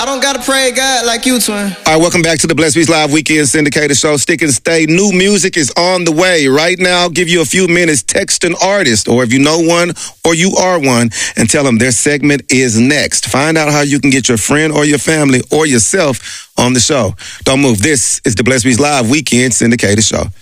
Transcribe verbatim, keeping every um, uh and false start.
I don't gotta pray God like you, twin. All right, welcome back to the Blessed Beats Live Weekend Syndicated Show. Stick and stay. New music is on the way. Right now, give you a few minutes. Text an artist, or if you know one, or you are one, and tell them their segment is next. Find out how you can get your friend or your family or yourself on the show. Don't move. This is the Blessed Beats Live Weekend Syndicated Show.